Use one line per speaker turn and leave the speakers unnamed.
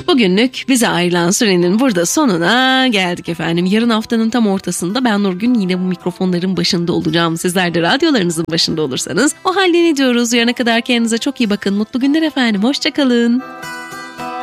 Bugünlük bize ayrılan sürenin burada sonuna geldik efendim. Yarın haftanın tam ortasında ben Nurgün yine bu mikrofonların başında olacağım. Sizler de radyolarınızın başında olursanız. O halde ne diyoruz? Yarına kadar kendinize çok iyi bakın. Mutlu günler efendim. Hoşça kalın.